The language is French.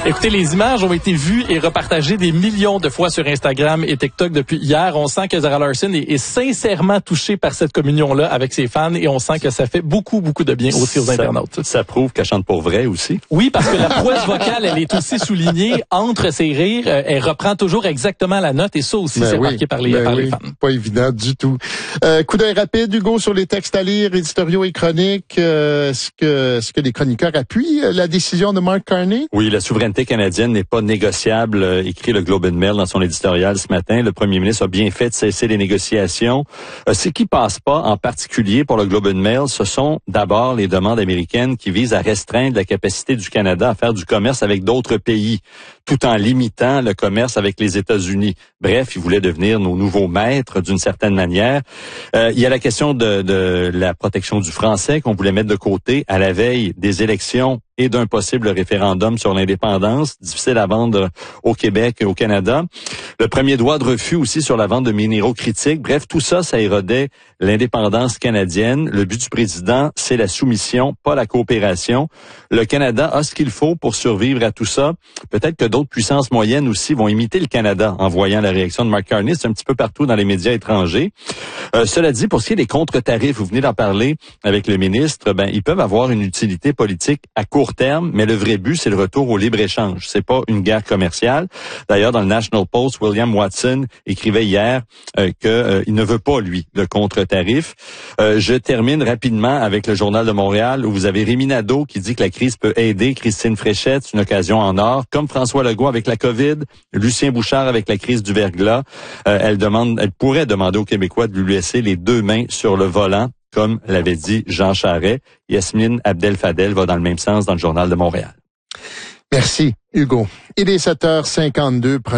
Écoutez, les images ont été vues et repartagées des millions de fois sur Instagram et TikTok depuis hier. On sent que Zara Larsson est sincèrement touchée par cette communion-là avec ses fans et on sent que ça fait beaucoup de bien aussi aux internautes. Ça prouve qu'elle chante pour vrai aussi. Oui, parce que la prouesse vocale, elle est aussi soulignée entre ses rires. Elle reprend toujours exactement la note et ça aussi, c'est remarqué par les fans. Pas évident du tout. Coup d'œil rapide, Hugo, sur les textes à lire, éditoriaux et chroniques. Est-ce que les chroniqueurs appuient la décision de Mark Carney? Oui, la souveraineté canadienne n'est pas négociable, écrit le Globe and Mail dans son éditorial ce matin. Le premier ministre a bien fait de cesser les négociations. Ce qui passe pas, en particulier pour le Globe and Mail, ce sont d'abord les demandes américaines qui visent à restreindre la capacité du Canada à faire du commerce avec d'autres pays, tout en limitant le commerce avec les États-Unis. Bref, ils voulaient devenir nos nouveaux maîtres d'une certaine manière. Il y a la question de la protection du français qu'on voulait mettre de côté à la veille des élections et d'un possible référendum sur l'indépendance, difficile à vendre au Québec et au Canada. Le premier droit de refus aussi sur la vente de minéraux critiques. Bref, tout ça, ça érodait l'indépendance canadienne. Le but du président, c'est la soumission, pas la coopération. Le Canada a ce qu'il faut pour survivre à tout ça. Peut-être que d'autres puissances moyennes aussi vont imiter le Canada en voyant la réaction de Mark Carney. C'est un petit peu partout dans les médias étrangers. Cela dit, pour ce qui est des contre-tarifs, vous venez d'en parler avec le ministre, ils peuvent avoir une utilité politique à court terme, mais le vrai but, c'est le retour au libre-échange. C'est pas une guerre commerciale. D'ailleurs, dans le National Post, William Watson écrivait hier qu'il ne veut pas, lui, de contre-tarif. Je termine rapidement avec le Journal de Montréal, où vous avez Rémi Nadeau qui dit que la crise peut aider Christine Fréchette, c'est une occasion en or, comme François Legault avec la COVID, Lucien Bouchard avec la crise du verglas. Elle pourrait demander aux Québécois de lui laisser les deux mains sur le volant, comme l'avait dit Jean Charest. Yasmine Abdel-Fadel va dans le même sens dans le Journal de Montréal. Merci, Hugo. Il est 7h52.